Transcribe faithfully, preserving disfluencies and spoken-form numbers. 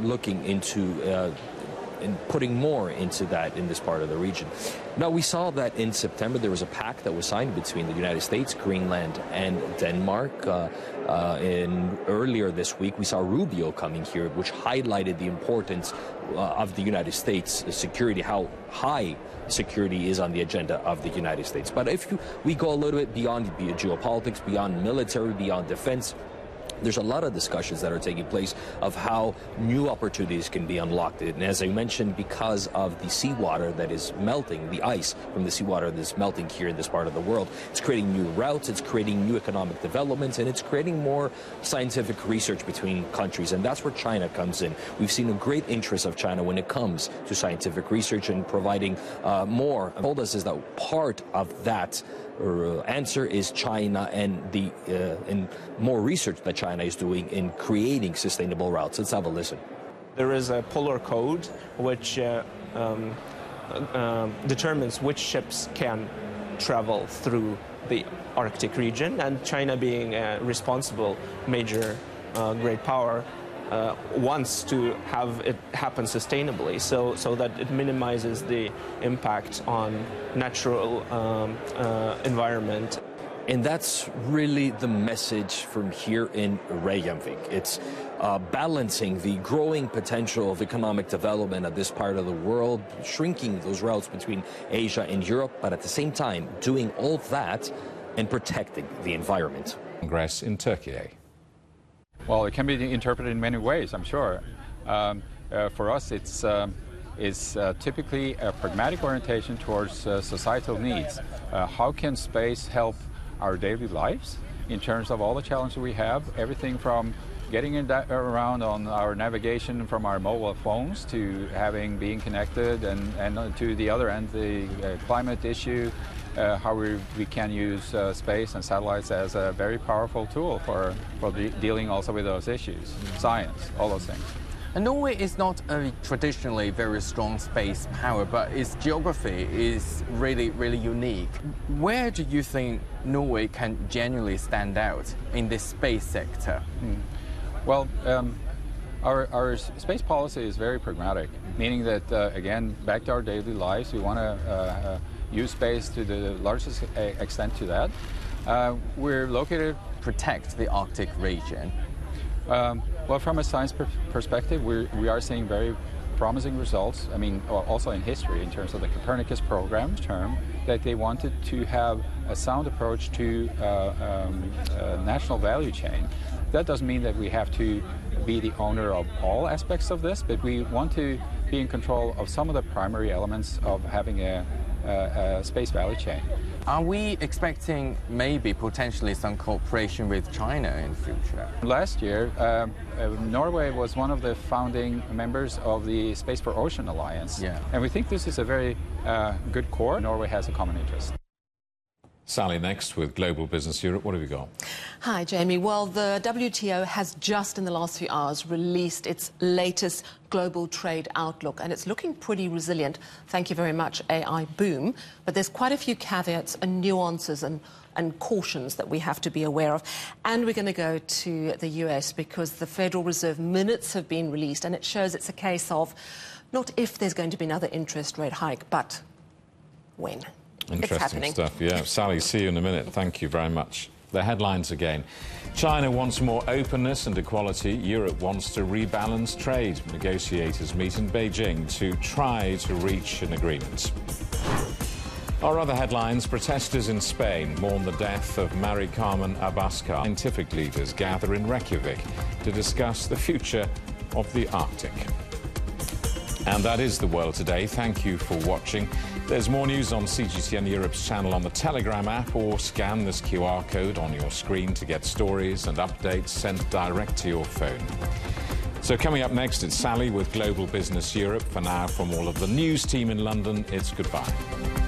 looking into uh, in putting more into that in this part of the region. Now, we saw that in September there was a pact that was signed between the United States, Greenland, and Denmark. Uh, uh, in earlier this week, we saw Rubio coming here, which highlighted the importance uh, of the United States security, how high security is on the agenda of the United States. But if you, we go a little bit beyond geopolitics, beyond military, beyond defense, there's a lot of discussions that are taking place of how new opportunities can be unlocked. And as I mentioned, because of the seawater that is melting, the ice from the seawater that is melting here in this part of the world, it's creating new routes, it's creating new economic developments, and it's creating more scientific research between countries. And that's where China comes in. We've seen a great interest of China when it comes to scientific research and providing uh, more. And told us is that part of that Uh, answer is China and the uh, and more research that China is doing in creating sustainable routes. Let's have a listen. There is a polar code which uh, um, uh, determines which ships can travel through the Arctic region, and China, being a responsible major uh, great power, Uh, wants to have it happen sustainably, so so that it minimizes the impact on natural um, uh, environment. And that's really the message from here in Reykjavik. It's uh, balancing the growing potential of economic development of this part of the world, shrinking those routes between Asia and Europe, but at the same time doing all that and protecting the environment. Congress in Turkey. Well, it can be interpreted in many ways, I'm sure. Um, uh, for us, it's, um, it's uh, typically a pragmatic orientation towards uh, societal needs. Uh, how can space help our daily lives in terms of all the challenges we have, everything from getting in that around on our navigation from our mobile phones to having being connected, and, and to the other end, the uh, climate issue, uh, how we, we can use uh, space and satellites as a very powerful tool for, for de dealing also with those issues, science, all those things. And Norway is not a traditionally very strong space power, but its geography is really, really unique. Where do you think Norway can genuinely stand out in this space sector? Mm. Well, um, our, our space policy is very pragmatic, meaning that, uh, again, back to our daily lives, we want to uh, uh, use space to the largest extent to that. Uh, we're located... Protect the Arctic region. Um, well, from a science per perspective, we're, we are seeing very promising results. I mean, also in history, in terms of the Copernicus program term, that they wanted to have a sound approach to uh, um, a national value chain. That doesn't mean that we have to be the owner of all aspects of this, but we want to be in control of some of the primary elements of having a, a, a space value chain. Are we expecting maybe potentially some cooperation with China in the future? Last year, um, uh, Norway was one of the founding members of the Space for Ocean Alliance. Yeah. And we think this is a very uh, good core. Norway has a common interest. Sally next with Global Business Europe. What have you got? Hi, Jamie. Well, the W T O has just in the last few hours released its latest global trade outlook, and it's looking pretty resilient. Thank you very much, A I boom. But there's quite a few caveats and nuances and, and cautions that we have to be aware of. And we're going to go to the U S because the Federal Reserve minutes have been released, and it shows it's a case of not if there's going to be another interest rate hike, but when. Interesting stuff, yeah. Sally, see you in a minute. Thank you very much. The headlines again. China wants more openness and equality. Europe wants to rebalance trade. Negotiators meet in Beijing to try to reach an agreement. Our other headlines, protesters in Spain mourn the death of Mari Carmen Abascal. Scientific leaders gather in Reykjavik to discuss the future of the Arctic. And that is The World Today. Thank you for watching. There's more news on C G T N Europe's channel on the Telegram app, or scan this Q R code on your screen to get stories and updates sent direct to your phone. So coming up next, it's Sally with Global Business Europe. For now, from all of the news team in London, it's goodbye.